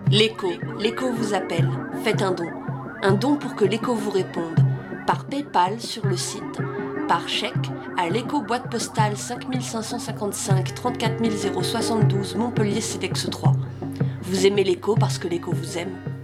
L'écho, l'écho vous appelle. Faites un don. Un don pour que l'écho vous réponde. Par PayPal sur le site, par chèque à l'écho boîte postale 5555 34 072 Montpellier CEDEX 3. Vous aimez l'écho parce que l'écho vous aime.